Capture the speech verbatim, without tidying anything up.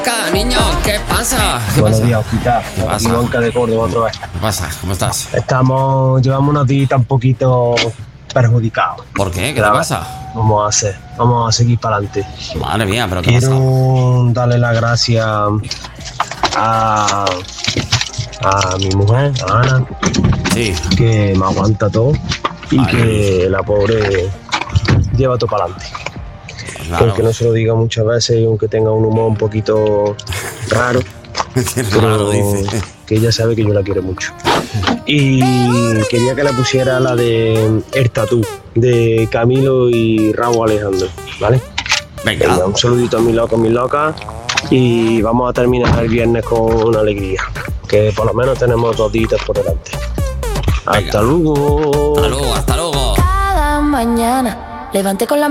Niño, ¿qué pasa? ¿Qué Buenos pasa? días, Osquita. ¿Qué pasa? Ivonka de Córdoba otra vez. ¿Qué pasa? ¿Cómo estás? Estamos, llevamos unos días un poquito perjudicados. ¿Por qué? ¿Qué te Pero, pasa? Vamos a hacer, vamos a seguir para adelante. Madre mía, ¿pero qué pasa? Quiero darle las gracias a, a mi mujer, a Ana, Sí. que me aguanta todo y Vale. que la pobre lleva todo para adelante. Claro. Aunque no se lo diga muchas veces y aunque tenga un humor un poquito raro, Qué pero raro dice. que ella sabe que yo la quiero mucho. Y quería que le pusiera la de El Tatú, de Camilo y Raúl Alejandro, ¿vale? Venga. Venga, un saludito a mis locos, mis locas, y vamos a terminar el viernes con una alegría, que por lo menos tenemos dos días por delante. Venga. Hasta luego. Hasta luego, hasta luego. Cada mañana levanté con la